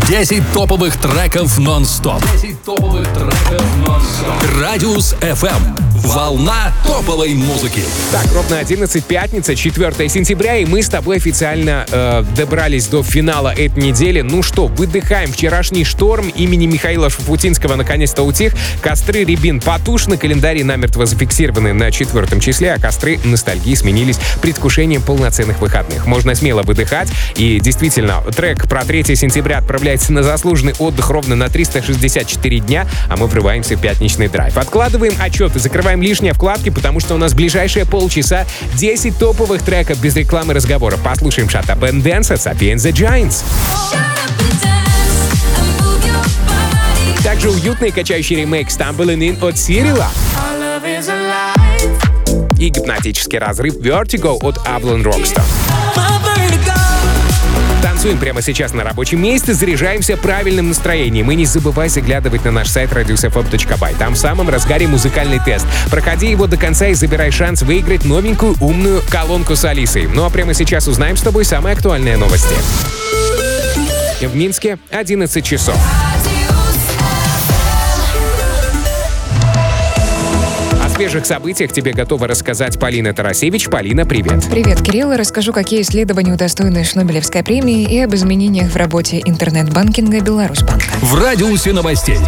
10 топовых треков нон-стоп. 10 топовых треков нон-стоп. Радиус FM. Волна топовой музыки. Так, ровно 11, пятница, 4 сентября, и мы с тобой официально добрались до финала этой недели. Ну что, выдыхаем. Вчерашний шторм имени Михаила Шуфутинского наконец-то утих. Костры рябин потушены, календари намертво зафиксированы на 4 числе, а костры ностальгии сменились предвкушением полноценных выходных. Можно смело выдыхать, и действительно, трек про 3 сентября отправляется на заслуженный отдых ровно на 364 дня, а мы врываемся в пятничный драйв. Откладываем отчет и закрываем лишние вкладки, потому что у нас ближайшие полчаса 10 топовых треков без рекламы и разговора. Послушаем Shut Up and Dance от Sophie and the Giants. Также уютный качающий ремейк Stumbling In от Сирила. И гипнотический разрыв Vertigo от Avalon Rockstar. Танцуем прямо сейчас на рабочем месте, заряжаемся правильным настроением. И не забывай заглядывать на наш сайт radiusfm.by. Там в самом разгаре музыкальный тест. Проходи его до конца и забирай шанс выиграть новенькую умную колонку с Алисой. Ну а прямо сейчас узнаем с тобой самые актуальные новости. В Минске 11 часов. О свежих событиях тебе готова рассказать Полина Тарасевич. Полина, привет. Привет, Кирилл. Расскажу, какие исследования удостоены Шнобелевской премии и об изменениях в работе интернет-банкинга Беларусьбанка. В радиусе новостей.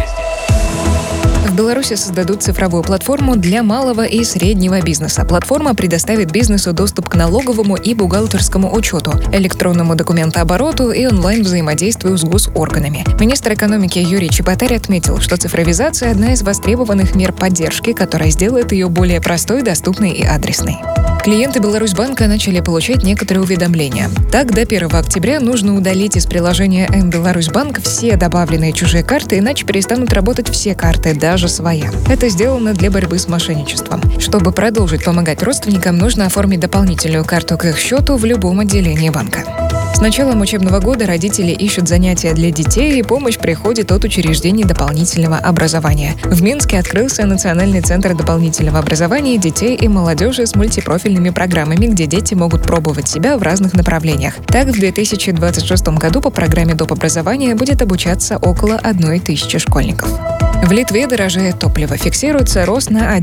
В Беларуси создадут цифровую платформу для малого и среднего бизнеса. Платформа предоставит бизнесу доступ к налоговому и бухгалтерскому учету, электронному документообороту и онлайн-взаимодействию с госорганами. Министр экономики Юрий Чеботарь отметил, что цифровизация – одна из востребованных мер поддержки, которая сделает ее более простой, доступной и адресной. Клиенты Беларусьбанка начали получать некоторые уведомления. Так, до 1 октября нужно удалить из приложения м-Беларусьбанк все добавленные чужие карты, иначе перестанут работать все карты, даже своя. Это сделано для борьбы с мошенничеством. Чтобы продолжить помогать родственникам, нужно оформить дополнительную карту к их счету в любом отделении банка. С началом учебного года родители ищут занятия для детей, и помощь приходит от учреждений дополнительного образования. В Минске открылся Национальный центр дополнительного образования детей и молодежи с мультипрофильными программами, где дети могут пробовать себя в разных направлениях. Так, в 2026 году по программе доп. Образования будет обучаться около 1000 школьников. В Литве дорожает топливо. Фиксируется рост на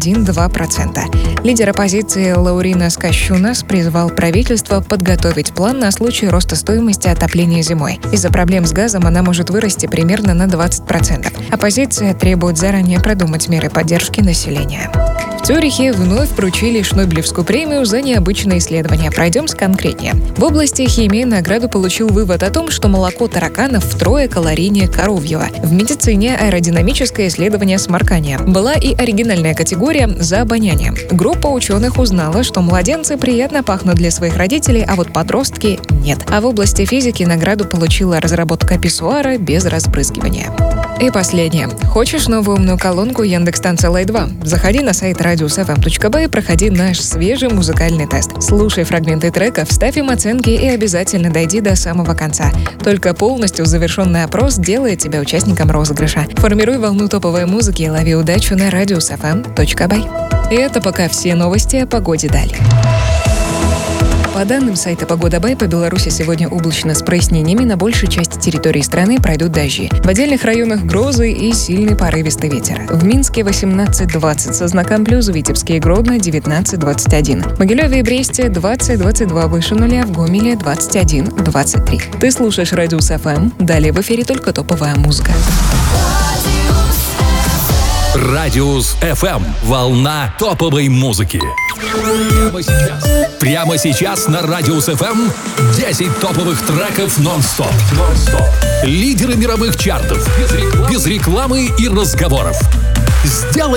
1-2%. Лидер оппозиции Лауринас Кащунас призвал правительство подготовить план на случай роста стоимости отопления зимой. Из-за проблем с газом она может вырасти примерно на 20%. Оппозиция требует заранее продумать меры поддержки населения. В Цюрихе вновь вручили Шнобелевскую премию за необычное исследование. Пройдем конкретнее. В области химии награду получил вывод о том, что молоко тараканов втрое калорийнее коровьего. В медицине аэродинамическое исследование сморкания. Была и оригинальная категория за обоняние. Группа ученых узнала, что младенцы приятно пахнут для своих родителей, а вот подростки – нет. А в области физики награду получила разработка писсуара без разбрызгивания. И последнее. Хочешь новую умную колонку Яндекс.Станция Лайт 2? Заходи на сайт radiusfm.by и проходи наш свежий музыкальный тест. Слушай фрагменты треков, ставь им оценки и обязательно дойди до самого конца. Только полностью завершенный опрос делает тебя участником розыгрыша. Формируй волну топовой музыки и лови удачу на radiusfm.by. И это пока все новости о погоде далее. По данным сайта Погода.бай, по Беларуси сегодня облачно с прояснениями, на большей части территории страны пройдут дожди. В отдельных районах грозы и сильный порывистый ветер. В Минске 18-20 со знаком плюс, в Витебске и Гродно 19-21. В Могилеве и Бресте 20-22 выше нуля, в Гомеле 21-23. Ты слушаешь Радиус ФМ, далее в эфире только топовая музыка. Радиус FM. Волна топовой музыки. Прямо сейчас на Радиус FM 10 топовых треков нон-стоп. Лидеры мировых чартов. Без рекламы и разговоров. Сделай